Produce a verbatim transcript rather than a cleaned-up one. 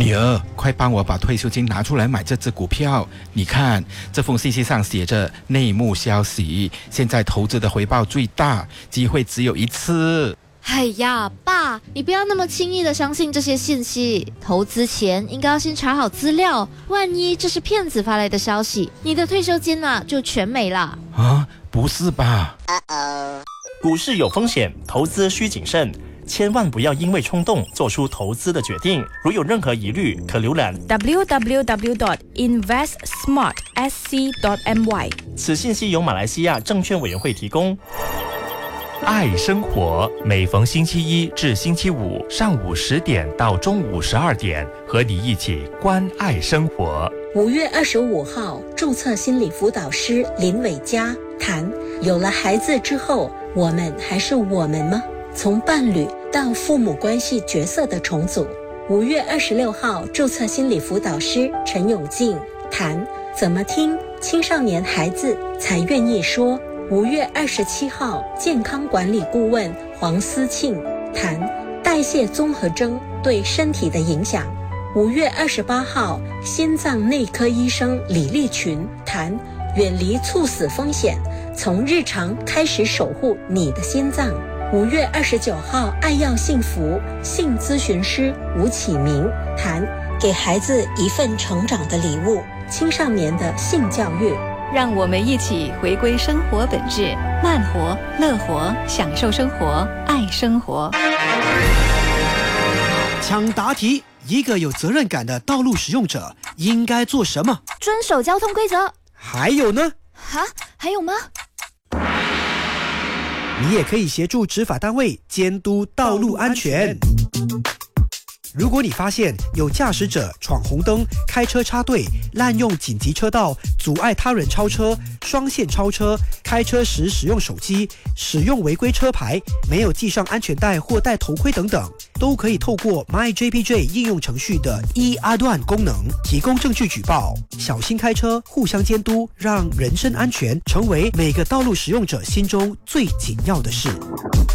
女儿，快帮我把退休金拿出来买这只股票。你看，这封信息上写着内幕消息，现在投资的回报最大，机会只有一次。 哎呀，爸，你不要那么轻易的相信这些信息，投资前应该要先查好资料，万一这是骗子发来的消息，你的退休金啊就全没了。 啊，不是吧？ 股市有风险，投资需谨慎，千万不要因为冲动做出投资的决定。如有任何疑虑，可浏览 w w w dot invest smart s c dot m y。 此信息由马来西亚证券委员会提供。 爱生活，每逢星期一至星期五上午十点到中午十二点，和你一起关爱生活。 五月二十五号，注册心理辅导师林伟嘉谈：有了孩子之后，我们还是我们吗？从伴侣到父母关系角色的重组。五月二十六号，注册心理辅导师陈永进谈：怎么听青少年孩子才愿意说。五月二十七号，健康管理顾问黄思庆谈代谢综合征对身体的影响。五月二十八号，心脏内科医生李立群谈远离猝死风险，从日常开始守护你的心脏。五月二十九号，爱要幸福性咨询师吴启明谈给孩子一份成长的礼物，青少年的性教育。 让我们一起回归生活本质，慢活、乐活，享受生活，爱生活。 抢答题：一个有责任感的道路使用者应该做什么？ 遵守交通规则。 还有呢？ 哈，还有吗？ 你也可以协助执法单位监督道路安全。如果你发现有驾驶者闯红灯、开车插队、滥用紧急车道、阻碍他人超车、双线超车、开车时使用手机、使用违规车牌、没有系上安全带或戴头盔等等，都可以透过 MyJPJ 应用程序的 e-Aduan 功能提供证据举报。小心开车，互相监督，让人身安全成为每个道路使用者心中最紧要的事。